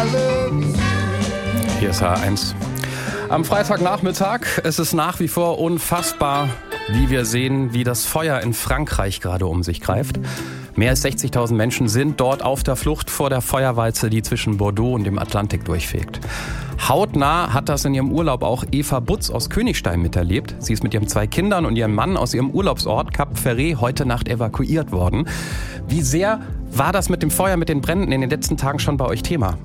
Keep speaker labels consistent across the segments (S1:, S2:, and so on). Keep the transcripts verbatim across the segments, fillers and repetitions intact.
S1: Hier ist H eins. Am Freitagnachmittag, es ist nach wie vor unfassbar, wie wir sehen, wie das Feuer in Frankreich gerade um sich greift. Mehr als sechzigtausend Menschen sind dort auf der Flucht vor der Feuerwalze, die zwischen Bordeaux und dem Atlantik durchfegt. Hautnah hat das in ihrem Urlaub auch Eva Butz aus Königstein miterlebt. Sie ist mit ihren zwei Kindern und ihrem Mann aus ihrem Urlaubsort Cap Ferret heute Nacht evakuiert worden. Wie sehr war das mit dem Feuer, mit den Bränden in den letzten Tagen schon bei euch Thema?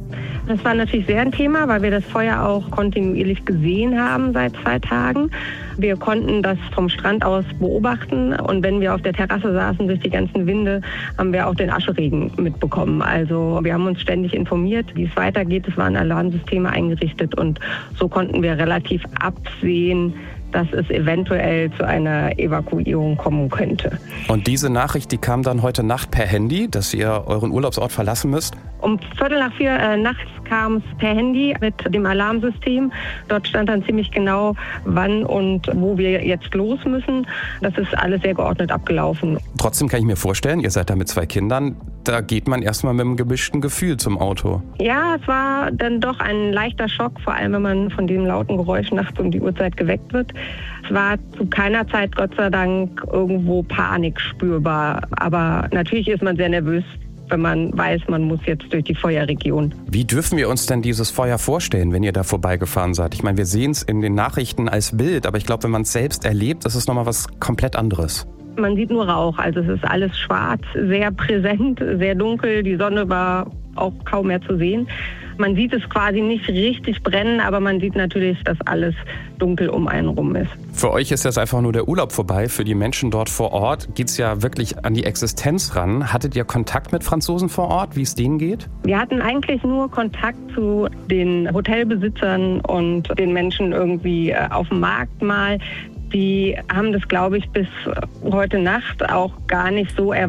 S2: Das war natürlich sehr ein Thema, weil wir das Feuer auch kontinuierlich gesehen haben seit zwei Tagen. Wir konnten das vom Strand aus beobachten und wenn wir auf der Terrasse saßen durch die ganzen Winde, haben wir auch den Ascheregen mitbekommen. Also wir haben uns ständig informiert, wie es weitergeht. Es waren Alarmsysteme eingerichtet und so konnten wir relativ absehen, dass es eventuell zu einer Evakuierung kommen könnte.
S1: Und diese Nachricht, die kam dann heute Nacht per Handy, dass ihr euren Urlaubsort verlassen müsst?
S2: Um Viertel nach vier äh, nachts kam es per Handy mit dem Alarmsystem. Dort stand dann ziemlich genau, wann und wo wir jetzt los müssen. Das ist alles sehr geordnet abgelaufen.
S1: Trotzdem kann ich mir vorstellen, ihr seid da mit zwei Kindern, da geht man erstmal mit einem gemischten Gefühl zum Auto.
S2: Ja, es war dann doch ein leichter Schock, vor allem wenn man von dem lauten Geräusch nachts um die Uhrzeit geweckt wird. Es war zu keiner Zeit, Gott sei Dank, irgendwo Panik spürbar. Aber natürlich ist man sehr nervös, wenn man weiß, man muss jetzt durch die Feuerregion.
S1: Wie dürfen wir uns denn dieses Feuer vorstellen, wenn ihr da vorbeigefahren seid? Ich meine, wir sehen es in den Nachrichten als Bild, aber ich glaube, wenn man es selbst erlebt, ist es nochmal was komplett anderes.
S2: Man sieht nur Rauch, also es ist alles schwarz, sehr präsent, sehr dunkel. Die Sonne war auch kaum mehr zu sehen. Man sieht es quasi nicht richtig brennen, aber man sieht natürlich, dass alles dunkel um einen rum ist.
S1: Für euch ist jetzt einfach nur der Urlaub vorbei. Für die Menschen dort vor Ort geht es ja wirklich an die Existenz ran. Hattet ihr Kontakt mit Franzosen vor Ort, wie es denen geht?
S2: Wir hatten eigentlich nur Kontakt zu den Hotelbesitzern und den Menschen irgendwie auf dem Markt mal. Die haben das, glaube ich, bis heute Nacht auch gar nicht so erwartet.